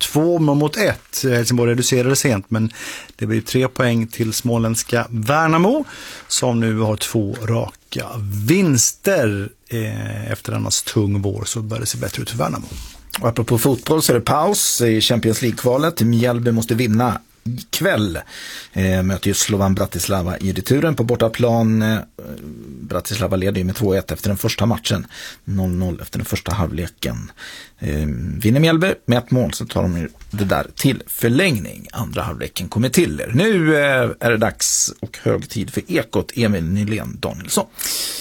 2-1. Helsingborg reducerade sent, men det blir 3 poäng till småländska Värnamo som nu har 2 raka vinster. Efter annars tung vår så börjar det se bättre ut för Värnamo. Och apropå fotboll så är det paus i Champions League-kvalet. Mjällby måste vinna ikväll. Möter ju Slovan Bratislava i returen på bortaplan. Bratislava leder ju med 2-1 efter den första matchen. 0-0 efter den första halvleken. Vinner Mjällby med 1 mål så tar de ju det där till förlängning. Andra halvleken kommer till er. Nu är det dags och hög tid för Ekot. Emil Nylén Danielsson.